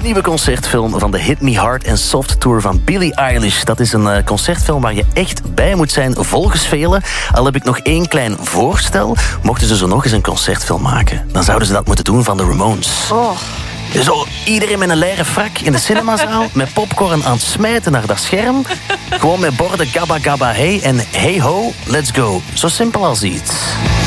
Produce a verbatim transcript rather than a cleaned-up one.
nieuwe concertfilm van de Hit Me Hard and Soft Tour van Billie Eilish. Dat is een uh, concertfilm waar je echt bij moet zijn, volgens velen. Al heb ik nog één klein voorstel. Mochten ze zo nog eens een concertfilm maken, dan zouden ze dat moeten doen van de Ramones. Oh. Zo, iedereen met een leren frak in de cinemazaal, met popcorn aan het smijten naar dat scherm. Gewoon met borden gabba gabba hey en hey ho, let's go. Zo simpel als iets.